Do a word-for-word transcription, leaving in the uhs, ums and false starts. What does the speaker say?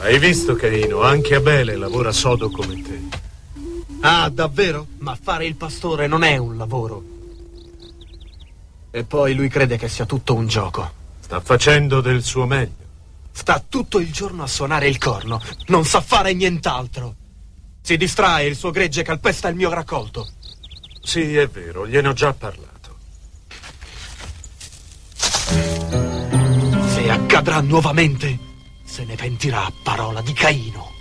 Hai visto, Caino? Anche Abele lavora sodo come te. Ah, davvero? Ma fare il pastore non è un lavoro. E poi lui crede che sia tutto un gioco. Sta facendo del suo meglio. Sta tutto il giorno a suonare il corno. Non sa fare nient'altro. Si distrae, il suo gregge calpesta il mio raccolto. Sì, è vero, gliene ho già parlato. Se accadrà nuovamente, se ne pentirà a parola di Caino.